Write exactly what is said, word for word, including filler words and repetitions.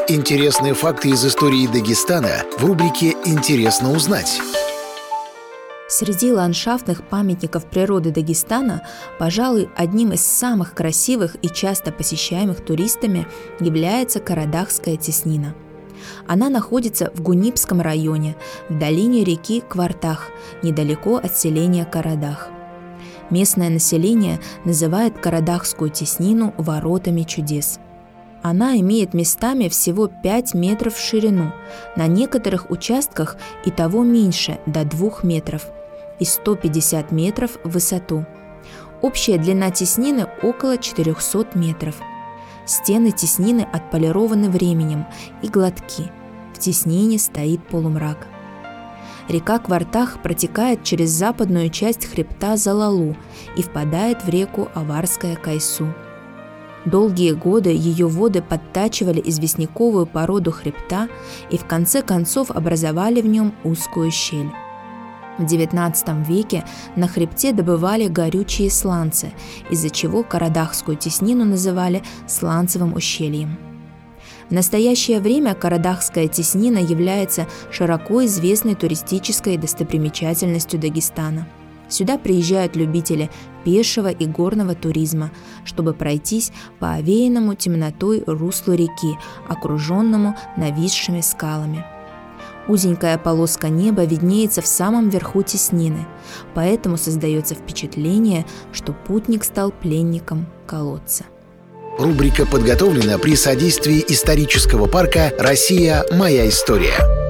Интересные факты из истории Дагестана в рубрике «Интересно узнать». Среди ландшафтных памятников природы Дагестана, пожалуй, одним из самых красивых и часто посещаемых туристами является Карадахская теснина. Она находится в Гунипском районе, в долине реки Квартах, недалеко от селения Карадах. Местное население называет Карадахскую теснину воротами чудес. Она имеет местами всего пять метров в ширину, на некоторых участках и того меньше, до двух метров, и сто пятьдесят метров в высоту. Общая длина теснины около четырехсот метров. Стены теснины отполированы временем и гладки. В теснине стоит полумрак. Река Квартах протекает через западную часть хребта Залалу и впадает в реку Аварская Кайсу. Долгие годы ее воды подтачивали известняковую породу хребта и в конце концов образовали в нем узкую щель. В девятнадцатом веке на хребте добывали горючие сланцы, из-за чего Карадахскую теснину называли сланцевым ущельем. В настоящее время Карадахская теснина является широко известной туристической достопримечательностью Дагестана. Сюда приезжают любители пешего и горного туризма, чтобы пройтись по овеянному темнотой руслу реки, окруженному нависшими скалами. Узенькая полоска неба виднеется в самом верху теснины, поэтому создается впечатление, что путник стал пленником колодца. Рубрика подготовлена при содействии исторического парка «Россия. Моя история».